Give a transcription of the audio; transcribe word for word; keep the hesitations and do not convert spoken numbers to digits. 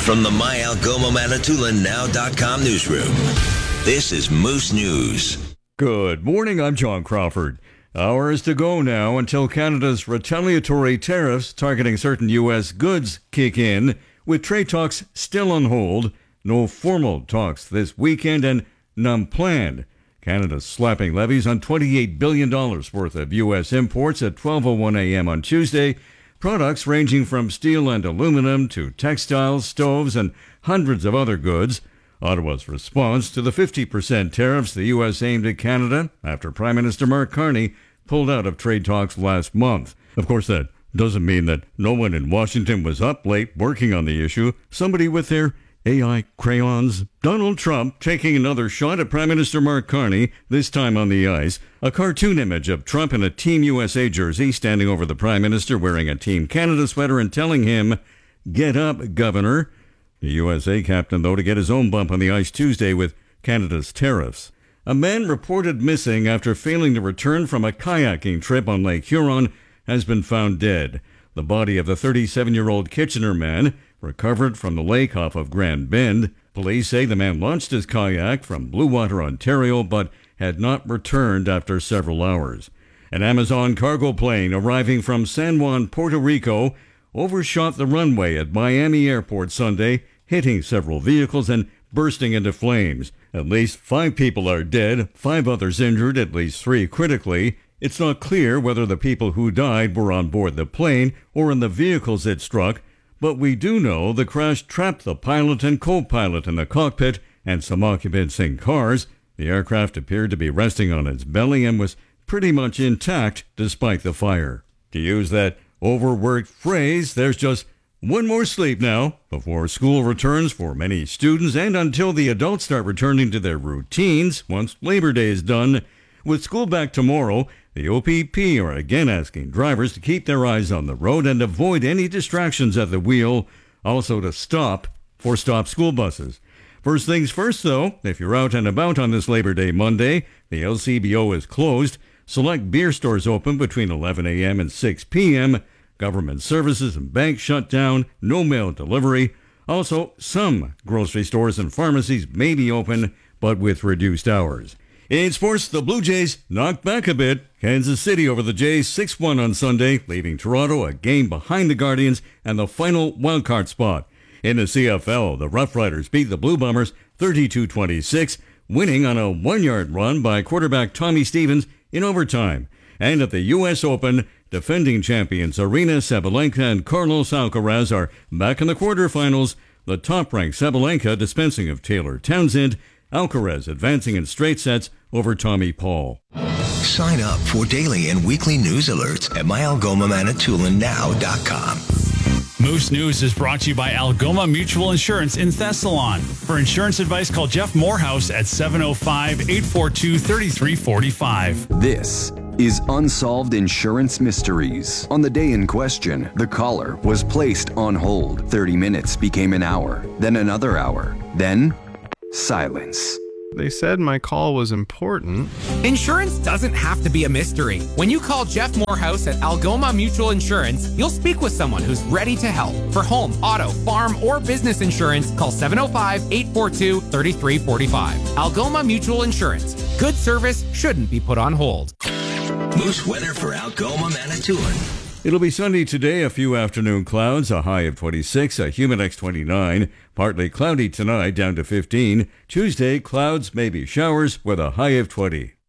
From the My Algoma Manitoulin Now dot com newsroom, this is Moose News. Good morning, I'm John Crawford. Hours to go now until Canada's retaliatory tariffs targeting certain U S goods kick in, with trade talks still on hold. No formal talks this weekend and none planned. Canada's slapping levies on twenty-eight billion dollars worth of U S imports at twelve oh one a.m. on Tuesday. Products ranging from steel and aluminum to textiles, stoves, and hundreds of other goods. Ottawa's response to the fifty percent tariffs the U S aimed at Canada after Prime Minister Mark Carney pulled out of trade talks last month. Of course, that doesn't mean that no one in Washington was up late working on the issue. Somebody with their A I crayons. Donald Trump taking another shot at Prime Minister Mark Carney, this time on the ice. A cartoon image of Trump in a Team U S A jersey standing over the Prime Minister wearing a Team Canada sweater and telling him, "Get up, Governor." The U S A captain, though, to get his own bump on the ice Tuesday with Canada's tariffs. A man reported missing after failing to return from a kayaking trip on Lake Huron has been found dead. The body of the thirty-seven-year-old Kitchener man recovered from the lake off of Grand Bend. Police say the man launched his kayak from Blue Water, Ontario, but had not returned after several hours. An Amazon cargo plane arriving from San Juan, Puerto Rico, overshot the runway at Miami Airport Sunday, hitting several vehicles and bursting into flames. At least five people are dead, five others injured, at least three critically. It's not clear whether the people who died were on board the plane or in the vehicles it struck, but we do know the crash trapped the pilot and co-pilot in the cockpit and some occupants in cars. The aircraft appeared to be resting on its belly and was pretty much intact despite the fire. To use that overworked phrase, there's just one more sleep now before school returns for many students and until the adults start returning to their routines once Labor Day is done. With school back tomorrow, the O P P are again asking drivers to keep their eyes on the road and avoid any distractions at the wheel, also to stop for stop school buses. First things first, though, if you're out and about on this Labor Day Monday, the L C B O is closed. Select beer stores open between eleven a.m. and six p.m. Government services and banks shut down. No mail delivery. Also, some grocery stores and pharmacies may be open, but with reduced hours. In sports, the Blue Jays knocked back a bit. Kansas City over the Jays six one on Sunday, leaving Toronto a game behind the Guardians and the final wildcard spot. In the C F L, the Rough Riders beat the Blue Bombers thirty-two twenty-six, winning on a one-yard run by quarterback Tommy Stevens in overtime. And at the U S Open, defending champions Aryna Sabalenka and Carlos Alcaraz are back in the quarterfinals. The top-ranked Sabalenka dispensing of Taylor Townsend, Alcaraz advancing in straight sets over Tommy Paul. Sign up for daily and weekly news alerts at My Algoma Manitoulin Now dot com. Moose News is brought to you by Algoma Mutual Insurance in Thessalon. For insurance advice, call Jeff Morehouse at seven oh five, eight four two, three three four five. This is Unsolved Insurance Mysteries. On the day in question, the caller was placed on hold. thirty minutes became an hour, then another hour, then silence. They said my call was important. Insurance doesn't have to be a mystery. When you call Jeff Morehouse at Algoma Mutual Insurance, you'll speak with someone who's ready to help. For home, auto, farm, or business insurance, call seven oh five, eight four two, three three four five. Algoma Mutual Insurance. Good service shouldn't be put on hold. Moose weather for Algoma Manitoulin. It'll be sunny today, a few afternoon clouds, a high of twenty-six, a Humidex twenty-nine. Partly cloudy tonight, down to fifteen. Tuesday, clouds, maybe showers, with a high of twenty.